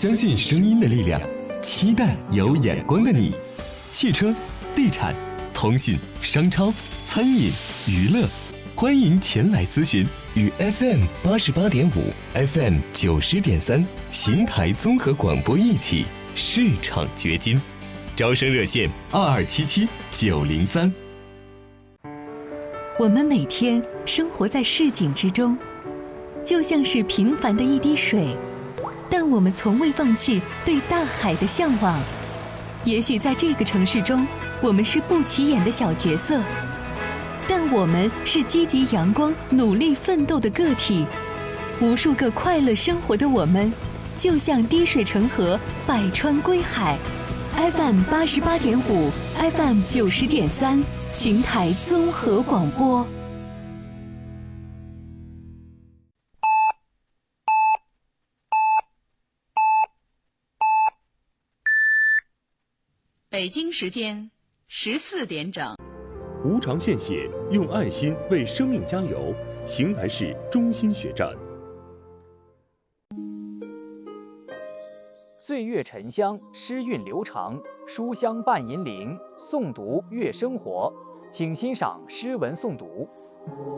相信声音的力量，期待有眼光的你。汽车、地产、通信、商超、餐饮、娱乐，欢迎前来咨询。与 FM88.5、FM90.3邢台综合广播一起市场掘金，招生热线2277-903。 我们每天生活在市井之中，就像是平凡的一滴水，但我们从未放弃对大海的向往。也许在这个城市中，我们是不起眼的小角色，但我们是积极阳光、努力奋斗的个体。无数个快乐生活的我们，就像滴水成河，百川归海。FM88.5、FM90.3，邢台综合广播。 北京时间14点整。 无偿献血，用爱心为生命加油。邢台市中心血站。 岁月沉香，诗韵流长，书香伴银铃，诵读悦生活。请欣赏诗文诵读。